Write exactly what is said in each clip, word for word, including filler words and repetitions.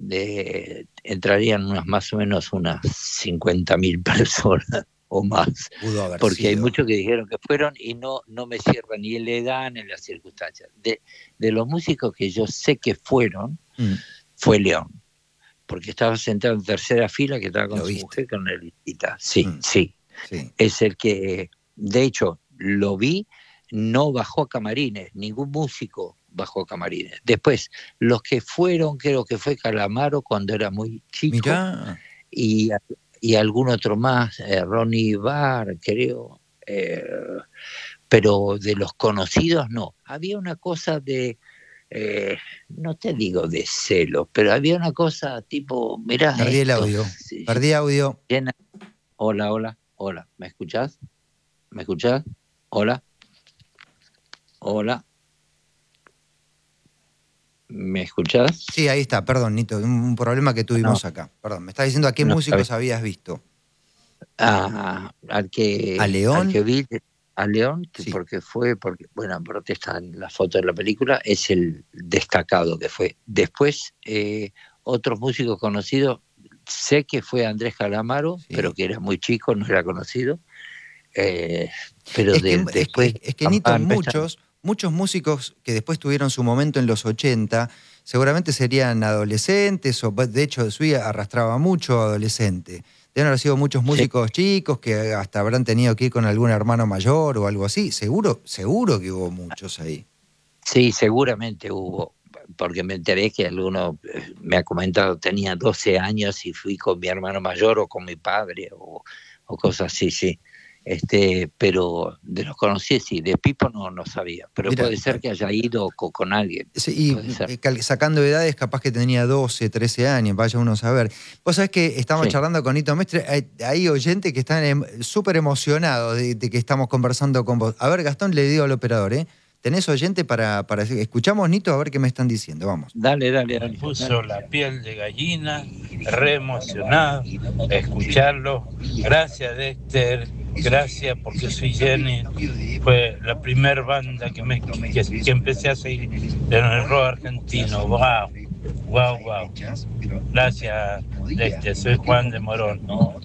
eh, entrarían unas más o menos unas cincuenta mil personas o más, Pudo haber porque sido. hay muchos que dijeron que fueron y no, no me cierra ni la edad ni las circunstancias. De, de los músicos que yo sé que fueron, mm. fue León, porque estaba sentado en tercera fila, que estaba con su mujer, con el sí, mm. sí, sí. Es el que, de hecho, lo vi, no bajó a camarines, ningún músico bajó a camarines. Después, los que fueron, creo que fue Calamaro cuando era muy chico. Mirá. Y, y algún otro más, eh, Ronnie Barr, creo. Eh, pero de los conocidos, no. Había una cosa de, eh, no te digo de celos, pero había una cosa tipo, mirá. Perdí el audio. Sí, Perdí audio. Llena. Hola, hola, hola. ¿Me escuchás? ¿Me escuchás? Hola. Hola. ¿Me escuchás? Sí, ahí está, perdón, Nito, un problema que tuvimos no. acá. Perdón, me estás diciendo a qué no, músicos habías visto. A, al que ¿A León? Al que vi, a León, que sí. porque fue, porque, bueno, aparte está en la foto de la película, es el destacado que fue. Después, eh, otros músicos conocidos, sé que fue Andrés Calamaro, sí. pero que era muy chico, no era conocido. Eh, pero es, de, que, después... es que, es que Nito, muchos, muchos músicos que después tuvieron su momento en los ochenta, seguramente serían adolescentes, o de hecho Sui arrastraba mucho adolescente. Deben haber sido muchos músicos sí. chicos que hasta habrán tenido que ir con algún hermano mayor o algo así. Seguro, seguro que hubo muchos ahí. Sí, seguramente hubo, porque me enteré que alguno me ha comentado, tenía doce años y fui con mi hermano mayor o con mi padre o, o cosas así, sí. Este, pero de los conocí, sí, de Pipo no, no sabía, pero Mira, puede ser que haya ido con, con alguien. Sí, y sacando edades, capaz que tenía doce, trece años, vaya uno a saber. Vos sabés que estamos sí. charlando con Nito Mestre, hay, hay oyentes que están súper emocionados de, de que estamos conversando con vos. A ver, Gastón, le digo al operador, ¿eh? ¿Tenés oyente para, para... Escuchamos, Nito, a ver qué me están diciendo, vamos. Dale, dale, dale. Me puso la piel de gallina, re emocionado, escucharlo. Gracias, Dexter, gracias porque soy Jenny. Fue la primera banda que, me, que, que empecé a seguir en el rock argentino. Wow, wow, wow. Gracias, Dexter, soy Juan de Morón.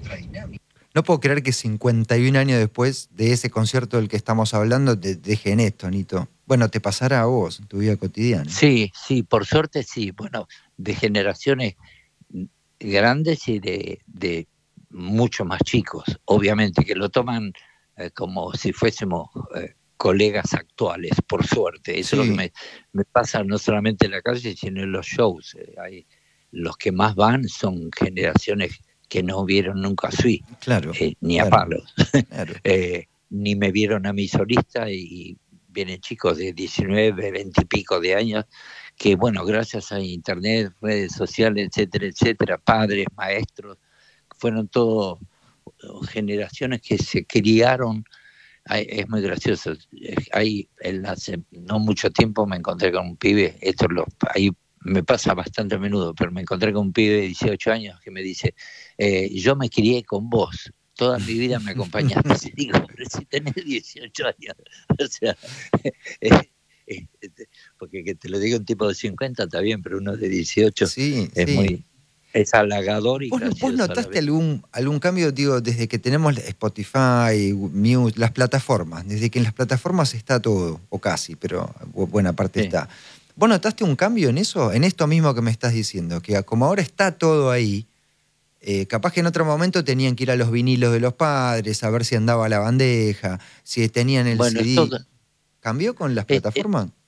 No puedo creer que cincuenta y un años después de ese concierto del que estamos hablando te dejen esto, Nito. Bueno, te pasará a vos en tu vida cotidiana. Sí, sí, por suerte sí. Bueno, de generaciones grandes y de, de mucho más chicos, obviamente, que lo toman eh, como si fuésemos eh, colegas actuales, por suerte. Eso sí. es lo que me, me pasa no solamente en la calle, sino en los shows. Eh, hay, los que más van son generaciones que no vieron nunca a Sui, claro, eh, ni claro, a Palos, claro. eh, ni me vieron a mi solista, y vienen chicos de diecinueve, veinte y pico de años, que bueno, gracias a internet, redes sociales, etcétera, etcétera, padres, maestros, fueron todos generaciones que se criaron. Es muy gracioso. Ahí, hace no mucho tiempo me encontré con un pibe, esto lo, ahí me pasa bastante a menudo, pero me encontré con un pibe de dieciocho años que me dice, eh, yo me crié con vos, toda mi vida me acompañaste. Y digo, pero si tenés dieciocho años, o sea, eh, eh, porque que te lo diga un tipo de cincuenta está bien, pero uno de dieciocho sí, es sí. muy... Es halagador y ¿Vos, gracioso. ¿Vos notaste algún, algún cambio, digo, desde que tenemos Spotify, Muse, las plataformas? Desde que en las plataformas está todo, o casi, pero buena parte sí. está. ¿Vos notaste un cambio en eso? En esto mismo que me estás diciendo, que como ahora está todo ahí, eh, capaz que en otro momento tenían que ir a los vinilos de los padres, a ver si andaba la bandeja, si tenían el bueno, C D. Todo... ¿Cambió con las plataformas? Eh, eh...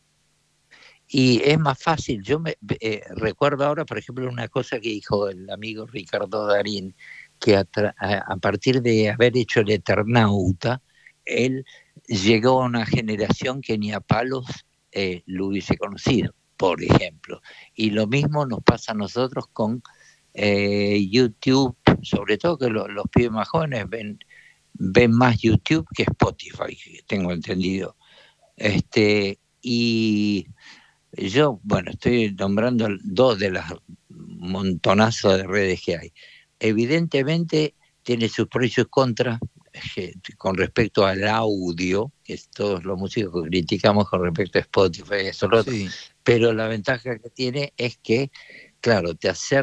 Y es más fácil. Yo me eh, recuerdo ahora, por ejemplo, una cosa que dijo el amigo Ricardo Darín, que a, a, a partir de haber hecho El Eternauta, él llegó a una generación que ni a palos eh, lo hubiese conocido, por ejemplo. Y lo mismo nos pasa a nosotros con eh, YouTube, sobre todo que lo, los pibes más jóvenes ven, ven más YouTube que Spotify, tengo entendido. Este, y... Yo, bueno, estoy nombrando dos de las montonazos de redes que hay. Evidentemente tiene sus pros y sus contras con respecto al audio, que es todos los músicos que criticamos con respecto a Spotify y eso lo otro. Sí. Pero la ventaja que tiene es que, claro, te acerca